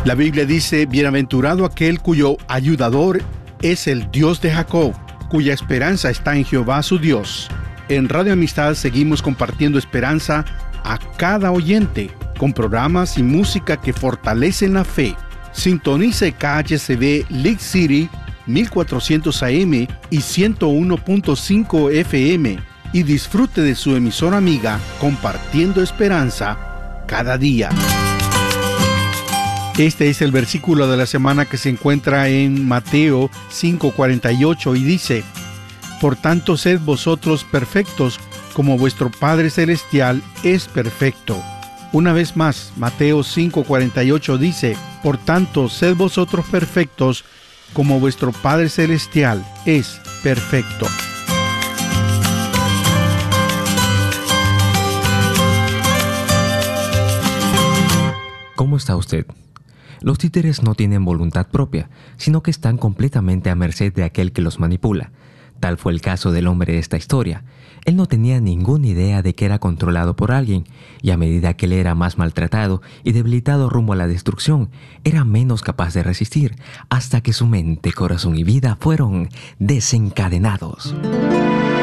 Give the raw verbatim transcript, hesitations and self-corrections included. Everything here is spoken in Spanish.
La Biblia dice, bienaventurado aquel cuyo ayudador es el Dios de Jacob, cuya esperanza está en Jehová su Dios. En Radio Amistad seguimos compartiendo esperanza a cada oyente, con programas y música que fortalecen la fe. Sintonice K H C B League City mil cuatrocientos A M y ciento uno punto cinco F M y disfrute de su emisora amiga compartiendo esperanza cada día. Este es el versículo de la semana que se encuentra en Mateo cinco cuarenta y ocho y dice: Por tanto, sed vosotros perfectos, como vuestro Padre Celestial es perfecto. Una vez más, Mateo cinco cuarenta y ocho dice: Por tanto, sed vosotros perfectos, como vuestro Padre Celestial es perfecto. ¿Cómo está usted? Los títeres no tienen voluntad propia, sino que están completamente a merced de aquel que los manipula. Tal fue el caso del hombre de esta historia. Él no tenía ninguna idea de que era controlado por alguien, y a medida que él era más maltratado y debilitado rumbo a la destrucción, era menos capaz de resistir, hasta que su mente, corazón y vida fueron desencadenados.